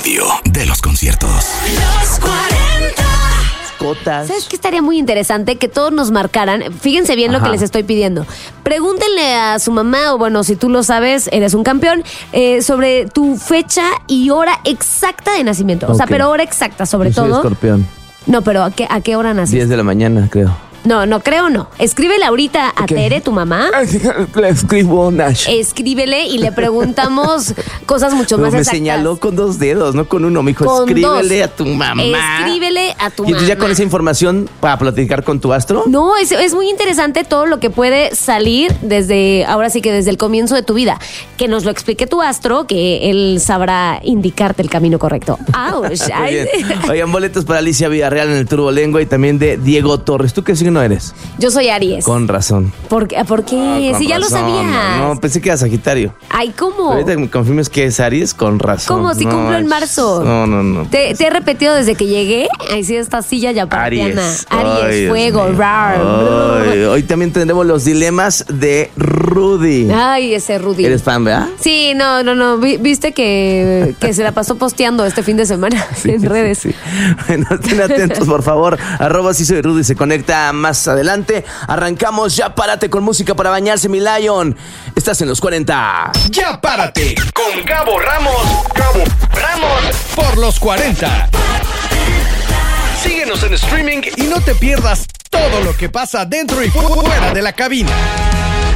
radio de los conciertos. Los 40. ¿Sabes qué estaría muy interesante? Que todos nos marcaran. Fíjense bien lo que les estoy pidiendo. Pregúntenle a su mamá, o bueno, si tú lo sabes, eres un campeón, sobre tu fecha y hora exacta de nacimiento. O sea, pero hora exacta, sobre Yo soy todo. Escorpión. No, pero ¿a qué hora naciste? 10 de la mañana, creo. No creo no. Escríbele ahorita a Tere, tu mamá. Le escribo Nash. Escríbele y le preguntamos cosas mucho Pero más me exactas. señaló con 2 dedos, no con uno. Me dijo, Con escríbele 2. a tu mamá. Escríbele a tu ¿Y entonces mamá. ya con esa información para platicar con tu astro? No, es muy interesante todo lo que puede salir desde, ahora sí que desde el comienzo de tu vida. Que nos lo explique tu astro, que él sabrá indicarte el camino correcto. ¡Auch! Muy bien. Oigan, boletos para Alicia Villarreal en el Turbo Lengua y también de Diego Torres. ¿Tú qué signo eres? Yo soy Aries. Con razón. ¿Por qué? Con Si ya lo razón. sabías. No, pensé que era Sagitario. Ay, ¿cómo? Ahorita que me confirmes que es Aries, con razón. ¿Cómo? Si cumplo en marzo. No. Te he repetido desde que llegué. Ahí sí, esta silla ya partiana. Aries. Aries, Ay, Dios fuego, mío. rar. Ay, hoy también tendremos los dilemas de Rudy. Ay, ese Rudy. ¿Eres fan, verdad? Sí, no. Viste que se la pasó posteando este fin de semana en redes. Sí. Bueno, estén atentos, por favor. @sí soy Rudy se conecta más adelante. Arrancamos Ya Párate con música para bañarse, mi Lion. Estás en los 40. Ya Párate con Gabo Ramos. Por los 40. Síguenos en streaming Y no te pierdas todo lo que pasa dentro y fuera de la cabina.